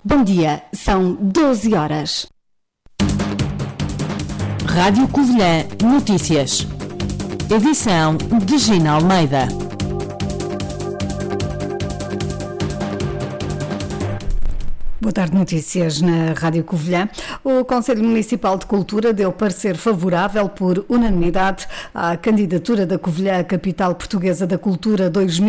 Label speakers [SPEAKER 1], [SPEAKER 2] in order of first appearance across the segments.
[SPEAKER 1] Bom dia, são 12 horas. Rádio Covilhã Notícias. Edição de Gina Almeida. Boa tarde, notícias na Rádio Covilhã. O Conselho Municipal de Cultura deu parecer favorável por unanimidade à candidatura da Covilhã à Capital Portuguesa da Cultura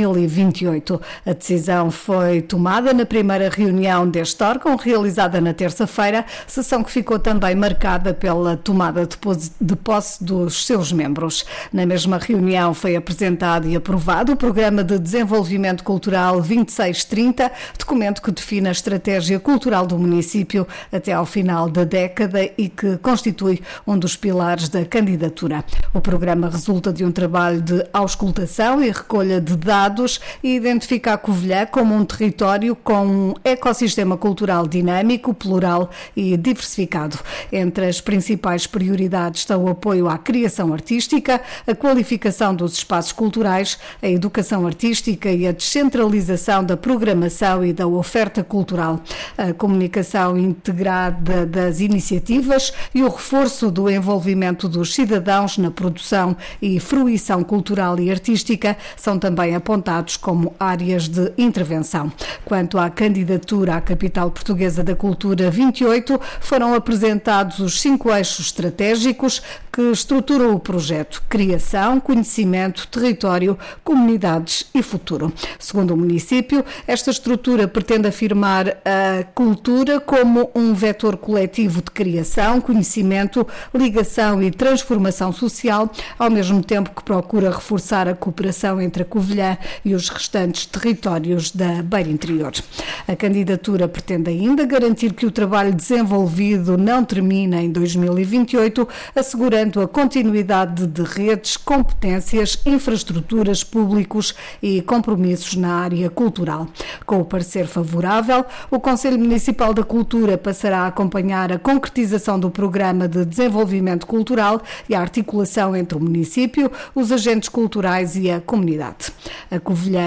[SPEAKER 1] 2028. A decisão foi tomada na primeira reunião deste órgão, realizada na terça-feira, sessão que ficou também marcada pela tomada de posse dos seus membros. Na mesma reunião foi apresentado e aprovado o Programa de Desenvolvimento Cultural 2630, documento que define a estratégia cultural do município até ao final da década e que constitui um dos pilares da candidatura. O programa resulta de um trabalho de auscultação e recolha de dados e identifica a Covilhã como um território com um ecossistema cultural dinâmico, plural e diversificado. Entre as principais prioridades estão o apoio à criação artística, a qualificação dos espaços culturais, a educação artística e a descentralização da programação e da oferta cultural. A comunicação integrada das iniciativas e o reforço do envolvimento dos cidadãos na produção e fruição cultural e artística são também apontados como áreas de intervenção. Quanto à candidatura à Capital Portuguesa da Cultura 28, foram apresentados os 5 eixos estratégicos que estruturam o projeto: criação, conhecimento, território, comunidades e futuro. Segundo o município, esta estrutura pretende afirmar a cultura como um vetor coletivo de criação, conhecimento, ligação e transformação social, ao mesmo tempo que procura reforçar a cooperação entre a Covilhã e os restantes territórios da Beira Interior. A candidatura pretende ainda garantir que o trabalho desenvolvido não termina em 2028, assegurando a continuidade de redes, competências, infraestruturas, públicos e compromissos na área cultural. Com o parecer favorável, o Conselho Municipal da Cultura passará a acompanhar a concretização do Programa de Desenvolvimento Cultural e a articulação entre o município, os agentes culturais e a comunidade. A Covilhã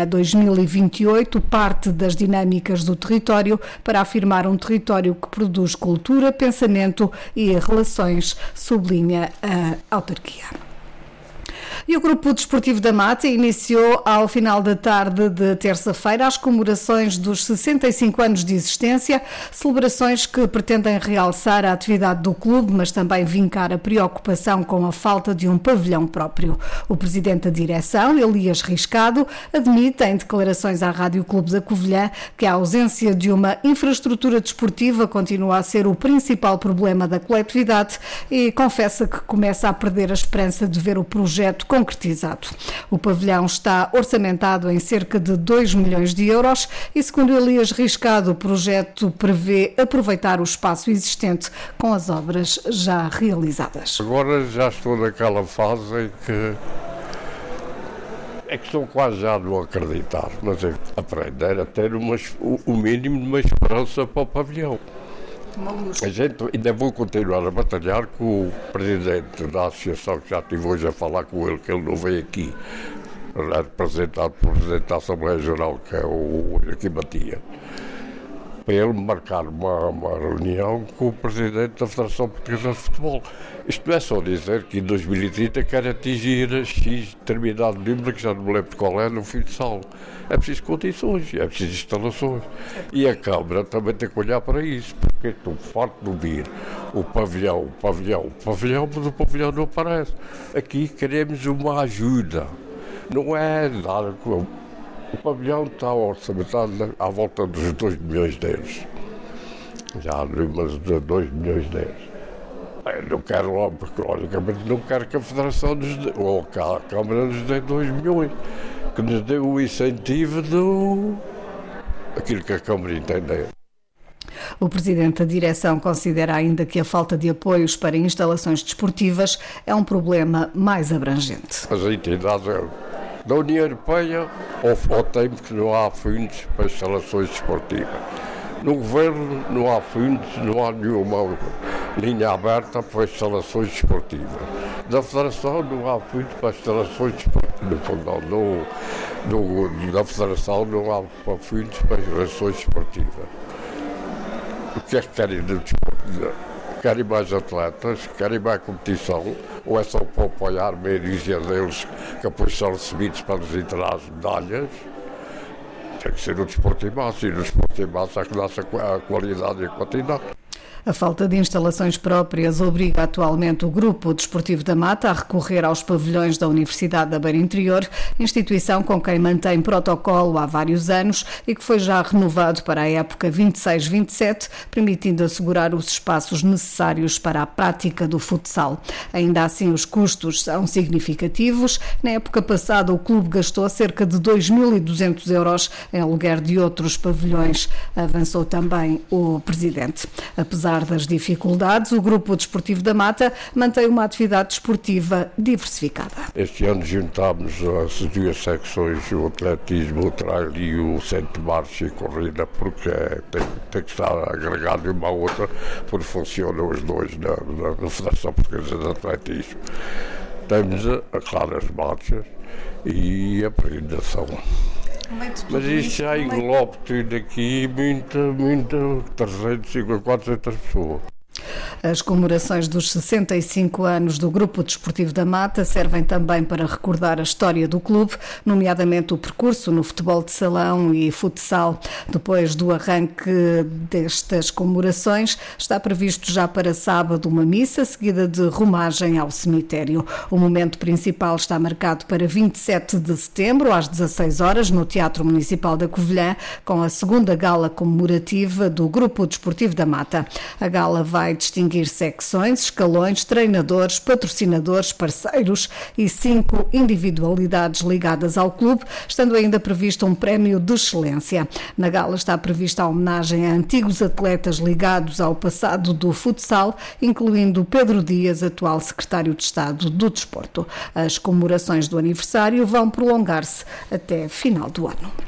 [SPEAKER 1] 2028 parte das dinâmicas do território para afirmar um território que produz cultura, pensamento e relações, sublinha a autarquia. E o Grupo Desportivo da Mata iniciou ao final da tarde de terça-feira as comemorações dos 65 anos de existência, celebrações que pretendem realçar a atividade do clube, mas também vincar a preocupação com a falta de um pavilhão próprio. O presidente da direção, Elias Riscado, admite em declarações à Rádio Clube da Covilhã que a ausência de uma infraestrutura desportiva continua a ser o principal problema da coletividade e confessa que começa a perder a esperança de ver o projeto concretizado. O pavilhão está orçamentado em cerca de 2 milhões de euros e, segundo Elias Riscado, o projeto prevê aproveitar o espaço existente com as obras já realizadas.
[SPEAKER 2] Agora já estou naquela fase em que estou quase já a não acreditar, mas é aprender a ter o mínimo de uma esperança para o pavilhão. A gente ainda vou continuar a batalhar com o presidente da associação, que já estive hoje a falar com ele, que ele não veio aqui, é representado pelo presidente da Assembleia Geral, que é o Joaquim Matia, para ele marcar uma reunião com o presidente da Federação Portuguesa de Futebol. Isto não é só dizer que em 2030 quer atingir X determinado número, que já não me lembro qual é, no fim de sala. É preciso condições, é preciso instalações. E a Câmara também tem que olhar para isso, porque estou farto de ouvir o pavilhão, mas o pavilhão não aparece. Aqui queremos uma ajuda, não é dar... O pavilhão está orçamentado à volta dos 2 milhões de euros. Já há números de 2 milhões de euros. Eu não quero, porque logicamente não quero que a Federação nos dê, ou que a Câmara nos dê 2 milhões, que nos dê o incentivo daquilo que a Câmara entender.
[SPEAKER 1] O presidente da direção considera ainda que a falta de apoios para instalações desportivas é um problema mais abrangente.
[SPEAKER 2] As entidades da União Europeia ou tempo que não há fundos para instalações desportivas. No Governo não há fundos, não há nenhuma linha aberta para instalações desportivas. Da Federação não há fundos para instalações desportivas. Da Federação não há fundos para instalações desportivas. O que é que querem do desporto? Querem mais atletas? Querem mais competição? Ou é só para apoiar a maioria deles que depois são recebidos para lhes entrar as medalhas? Tem que ser o desporto em massa, e no desporto em massa é que nasce a qualidade e a quantidade.
[SPEAKER 1] A falta de instalações próprias obriga atualmente o Grupo Desportivo da Mata a recorrer aos pavilhões da Universidade da Beira Interior, instituição com quem mantém protocolo há vários anos e que foi já renovado para a época 26-27, permitindo assegurar os espaços necessários para a prática do futsal. Ainda assim, os custos são significativos. Na época passada, o clube gastou cerca de 2.200 euros em aluguer de outros pavilhões, avançou também o presidente. Apesar das dificuldades, o Grupo Desportivo da Mata mantém uma atividade desportiva diversificada.
[SPEAKER 2] Este ano juntámos as duas secções, o atletismo, o trail e o centro de marcha e corrida, porque tem que estar agregado uma à outra, porque funcionam os dois na Federação Portuguesa de Atletismo. Temos, claro, as marchas e a peregrinação. Mas isto já engloba tudo aqui, muita, 350, 400 pessoas.
[SPEAKER 1] As comemorações dos 65 anos do Grupo Desportivo da Mata servem também para recordar a história do clube, nomeadamente o percurso no futebol de salão e futsal. Depois do arranque destas comemorações, está previsto já para sábado uma missa, seguida de romagem ao cemitério. O momento principal está marcado para 27 de setembro, às 16 horas, no Teatro Municipal da Covilhã, com a segunda gala comemorativa do Grupo Desportivo da Mata. A gala vai distinguir secções, escalões, treinadores, patrocinadores, parceiros e 5 individualidades ligadas ao clube, estando ainda previsto um prémio de excelência. Na gala está prevista a homenagem a antigos atletas ligados ao passado do futsal, incluindo Pedro Dias, atual secretário de Estado do Desporto. As comemorações do aniversário vão prolongar-se até final do ano.